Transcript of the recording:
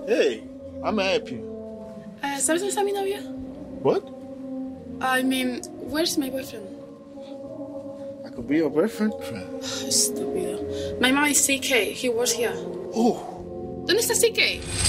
Hey, I'm happy. Sabes onde está a minha novia? What? I mean, where's my boyfriend? I could be your boyfriend? Estúpido. My mom is CK. He works here. Oh. ¿Dónde está CK?